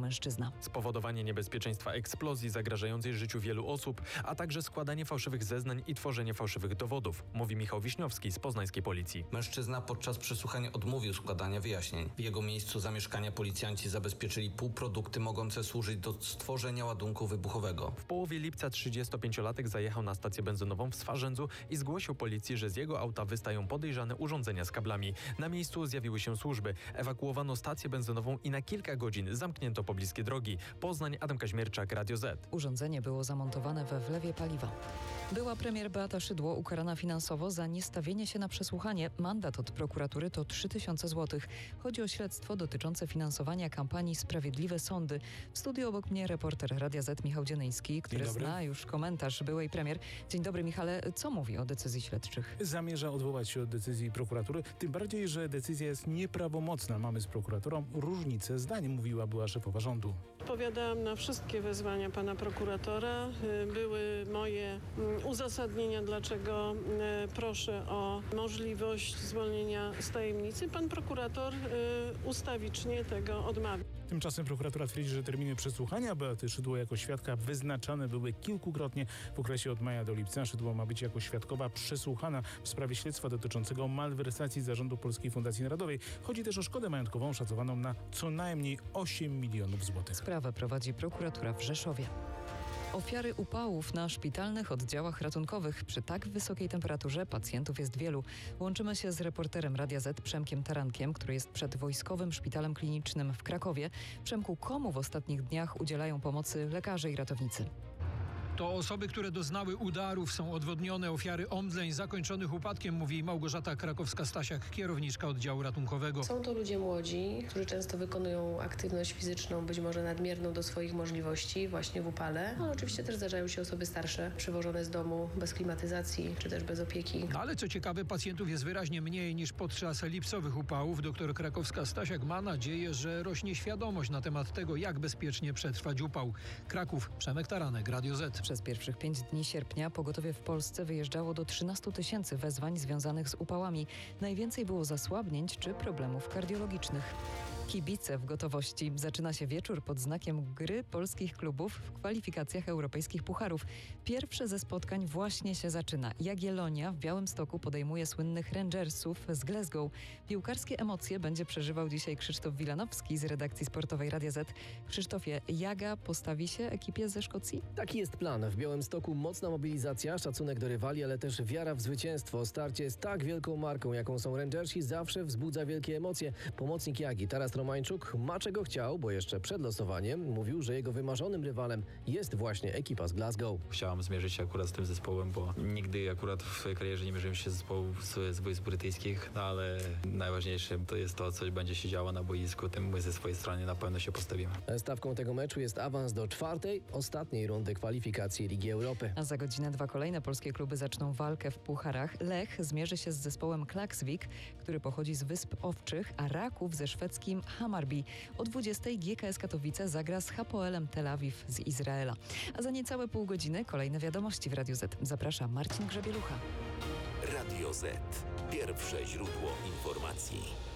mężczyzna. Spowodowanie niebezpieczeństwa eksplozji zagrażającej życiu wielu osób, a także składanie fałszywych zeznań i tworzenie fałszywych dowodów, mówi Michał Wiśniowski z poznańskiej policji. Mężczyzna podczas przesłuchania odmówił składania wyjaśnień. W jego miejscu zamieszkania policjanci zabezpieczyli półprodukty mogące służyć do stworzenia ładunku wybuchowego. W połowie lipca 35-latek zajechał na stację benzynową w Swarzędzu i zgłosił policji, że z jego auta wystają podejrzane urządzenia z kablami. Na miejscu zjawiły się służby. Ewakuowano stację benzynową i na kilka godzin zamknięto pobliskie drogi. Poznań, Adam Kaźmierczak, Radio Z. Urządzenie było zamontowane we wlewie paliwa. Była premier Beata Szydło ukarana finansowo za niestawienie się na przesłuchanie. Mandat od prokuratury to 3000 zł. Chodzi o śledztwo dotyczące finansowania kampanii Sprawiedliwe Sądy. W studiu obok mnie reporter Radia Z Michał Dzienejski, który zna już komentarz byłej premier. Dzień dobry, Michale. Co mówi o decyzji śledczych? Zamierza odwołać się od decyzji prokuratury, tym bardziej, że decyzja jest nieprawomocna. Mamy z prokuraturą różnicę zdań, mówiła była szefowa rządu. Odpowiadałam na wszystkie wezwania pana prokuratora. Były moje uzasadnienia, dlaczego proszę o możliwość zwolnienia z tajemnicy. Pan prokurator ustawicznie tego odmawia. Tymczasem prokuratura twierdzi, że terminy przesłuchania Beaty Szydło jako świadka wyznaczane były kilkukrotnie w okresie od maja do lipca. Szydło ma być jako świadkowa przesłuchana w sprawie śledztwa dotyczącego malwersacji zarządu Polskiej Fundacji Narodowej. Chodzi też o szkodę majątkową szacowaną na co najmniej 8 milionów złotych. Sprawę prowadzi prokuratura w Rzeszowie. Ofiary upałów na szpitalnych oddziałach ratunkowych. Przy tak wysokiej temperaturze pacjentów jest wielu. Łączymy się z reporterem Radia Z Przemkiem Tarankiem, który jest przed Wojskowym Szpitalem Klinicznym w Krakowie. Przemku, komu w ostatnich dniach udzielają pomocy lekarze i ratownicy? To osoby, które doznały udarów, są odwodnione, ofiary omdleń zakończonych upadkiem, mówi Małgorzata Krakowska-Stasiak, kierowniczka oddziału ratunkowego. Są to ludzie młodzi, którzy często wykonują aktywność fizyczną, być może nadmierną do swoich możliwości, właśnie w upale. Ale oczywiście też zdarzają się osoby starsze, przywożone z domu bez klimatyzacji, czy też bez opieki. Ale co ciekawe, pacjentów jest wyraźnie mniej niż podczas lipcowych upałów. Doktor Krakowska-Stasiak ma nadzieję, że rośnie świadomość na temat tego, jak bezpiecznie przetrwać upał. Kraków, Przemek Taranek, Radio Z. Przez pierwszych 5 dni sierpnia pogotowie w Polsce wyjeżdżało do 13 000 wezwań związanych z upałami. Najwięcej było zasłabnięć czy problemów kardiologicznych. Kibice w gotowości. Zaczyna się wieczór pod znakiem gry polskich klubów w kwalifikacjach europejskich pucharów. Pierwsze ze spotkań właśnie się zaczyna. Jagiellonia w Białymstoku podejmuje słynnych Rangersów z Glasgow. Piłkarskie emocje będzie przeżywał dzisiaj Krzysztof Wilanowski z redakcji sportowej Radia Z. Krzysztofie, Jaga postawi się ekipie ze Szkocji? Taki jest plan. W Białymstoku mocna mobilizacja, szacunek do rywali, ale też wiara w zwycięstwo. Starcie z tak wielką marką, jaką są Rangersi, zawsze wzbudza wielkie emocje. Pomocnik Jagi, Taras Romańczuk, ma czego chciał, bo jeszcze przed losowaniem mówił, że jego wymarzonym rywalem jest właśnie ekipa z Glasgow. Chciałem zmierzyć się akurat z tym zespołem, bo nigdy akurat w swojej karierze nie mierzyłem się z zespołów z Wojsk Brytyjskich, no ale najważniejsze to jest to, co będzie się działo na boisku, tym my ze swojej strony na pewno się postawimy. Stawką tego meczu jest awans do czwartej, ostatniej rundy kwalifikacji Ligi Europy. A za godzinę 2 kolejne polskie kluby zaczną walkę w pucharach. Lech zmierzy się z zespołem Klaksvik, który pochodzi z Wysp Owczych, a Raków ze szwedzkim Hammarby. O 20:00 GKS Katowice zagra z Hapoelem Tel Awiw z Izraela. A za niecałe pół godziny kolejne wiadomości w Radiu Z. Zaprasza Marcin Grzebielucha. Radio Z. Pierwsze źródło informacji.